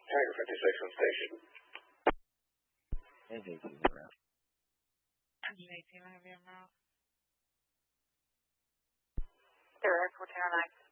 Tiger 56 on station. There's 18 around. 18, I have you en route. There, 1409.